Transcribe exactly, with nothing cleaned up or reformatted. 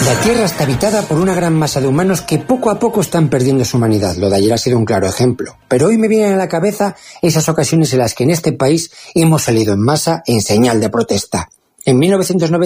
La Tierra está habitada por una gran masa de humanos que poco a poco están perdiendo su humanidad. Lo de ayer ha sido un claro ejemplo. Pero hoy me vienen a la cabeza esas ocasiones en las que en este país hemos salido en masa en señal de protesta. En mil novecientos noventa